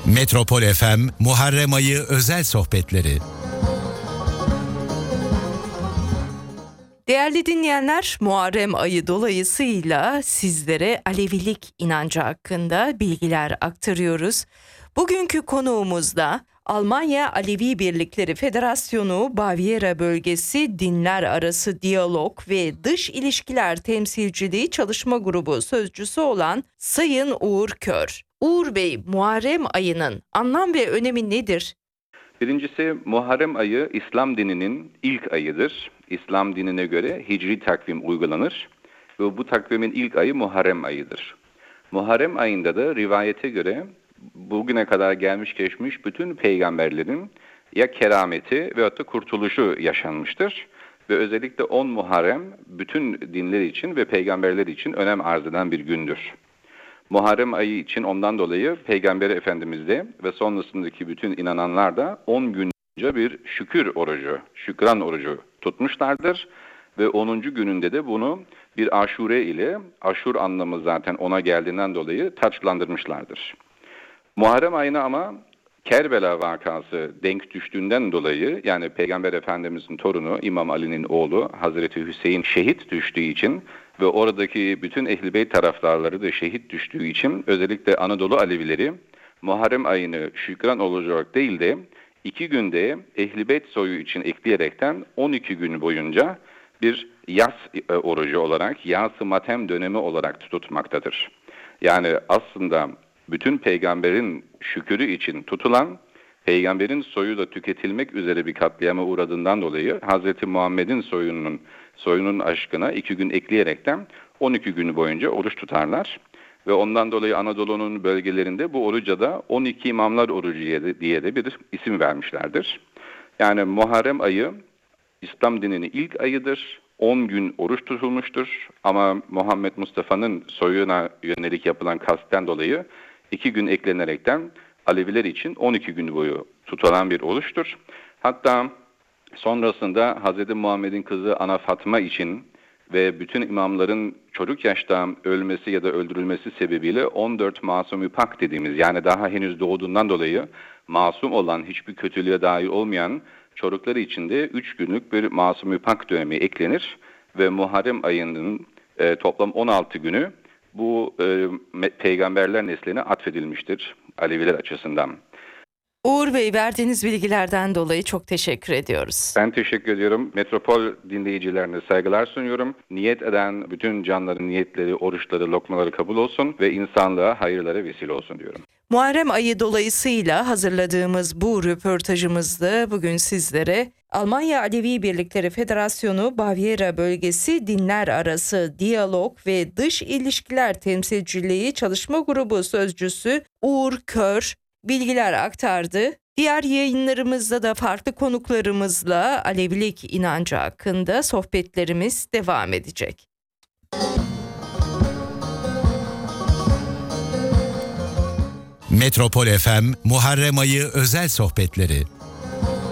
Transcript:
Metropol FM Muharrem Ayı özel sohbetleri. Değerli dinleyenler, Muharrem Ayı dolayısıyla sizlere Alevilik inancı hakkında bilgiler aktarıyoruz. Bugünkü konuğumuz da Almanya Alevi Birlikleri Federasyonu Baviera Bölgesi Dinler Arası Diyalog ve Dış İlişkiler Temsilciliği Çalışma Grubu sözcüsü olan Sayın Uğur Kör. Uğur Bey, Muharrem ayının anlam ve önemi nedir? Birincisi, Muharrem ayı İslam dininin ilk ayıdır. İslam dinine göre hicri takvim uygulanır ve bu takvimin ilk ayı Muharrem ayıdır. Muharrem ayında da rivayete göre bugüne kadar gelmiş geçmiş bütün peygamberlerin ya kerameti veyahut da kurtuluşu yaşanmıştır. Ve özellikle 10 Muharrem bütün dinler için ve peygamberler için önem arz eden bir gündür. Muharrem ayı için ondan dolayı Peygamber Efendimiz de ve sonrasındaki bütün inananlar da 10 gün boyunca bir şükran orucu tutmuşlardır. Ve 10. gününde de bunu bir aşure ile, aşur anlamı zaten ona geldiğinden dolayı taçlandırmışlardır. Muharrem ayına ama Kerbela vakası denk düştüğünden dolayı, yani Peygamber Efendimiz'in torunu İmam Ali'nin oğlu Hazreti Hüseyin şehit düştüğü için ve oradaki bütün Ehl-i Beyt taraftarları da şehit düştüğü için özellikle Anadolu Alevileri Muharrem ayını şükran olacak değil de 2 günde Ehl-i Beyt soyu için ekleyerekten 12 gün boyunca bir yas orucu olarak, yas-ı matem dönemi olarak tutmaktadır. Yani aslında bütün peygamberin şükürü için tutulan, peygamberin soyu da tüketilmek üzere bir katliama uğradığından dolayı Hz. Muhammed'in soyunun aşkına 2 gün ekleyerekten 12 gün boyunca oruç tutarlar. Ve ondan dolayı Anadolu'nun bölgelerinde bu oruca da 12 imamlar orucu diye de bir isim vermişlerdir. Yani Muharrem ayı İslam dininin ilk ayıdır. 10 gün oruç tutulmuştur ama Muhammed Mustafa'nın soyuna yönelik yapılan kastten dolayı 2 gün eklenerekten Aleviler için 12 gün boyu tutulan bir oruçtur. Hatta sonrasında Hz. Muhammed'in kızı Ana Fatma için ve bütün imamların çocuk yaşta ölmesi ya da öldürülmesi sebebiyle 14 masum-ü pak dediğimiz, yani daha henüz doğduğundan dolayı masum olan, hiçbir kötülüğe dahil olmayan çocukları için de 3 günlük bir masum-ü pak dönemi eklenir ve Muharrem ayının toplam 16 günü bu peygamberler nesline atfedilmiştir Aleviler açısından. Uğur Bey, verdiğiniz bilgilerden dolayı çok teşekkür ediyoruz. Ben teşekkür ediyorum. Metropol dinleyicilerine saygılar sunuyorum. Niyet eden bütün canların niyetleri, oruçları, lokmaları kabul olsun ve insanlığa hayırlara vesile olsun diyorum. Muharrem ayı dolayısıyla hazırladığımız bu röportajımızda bugün sizlere Almanya Alevi Birlikleri Federasyonu Baviera Bölgesi Dinler Arası Diyalog ve Dış İlişkiler Temsilciliği Çalışma Grubu sözcüsü Uğur Kör bilgiler aktardı. Diğer yayınlarımızda da farklı konuklarımızla Alevilik inancı hakkında sohbetlerimiz devam edecek. Metropol FM Muharrem Ayı özel sohbetleri.